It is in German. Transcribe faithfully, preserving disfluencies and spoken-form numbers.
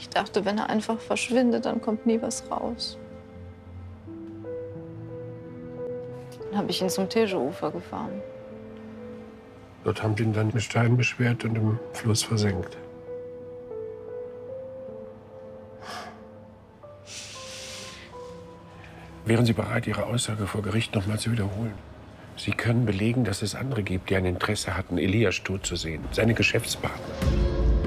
Ich dachte, wenn er einfach verschwindet, dann kommt nie was raus. Dann habe ich ihn zum Tegeufer gefahren. Dort haben sie ihn dann mit Steinen beschwert und im Fluss versenkt. Wären Sie bereit, Ihre Aussage vor Gericht noch mal zu wiederholen? Sie können belegen, dass es andere gibt, die ein Interesse hatten, Elias tot zu sehen, seine Geschäftspartner.